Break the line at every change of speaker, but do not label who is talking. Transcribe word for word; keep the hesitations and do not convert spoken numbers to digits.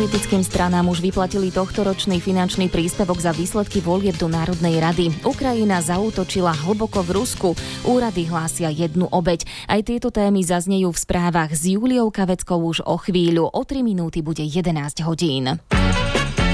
Politickým stranám už vyplatili tohtoročný finančný príspevok za výsledky volieb do Národnej rady. Ukrajina zaútočila hlboko v Rusku. Úrady hlásia jednu obeť. Aj tieto témy zaznejú v správach s Júliou Kaveckou už o chvíľu. O tri minúty bude jedenásť hodín.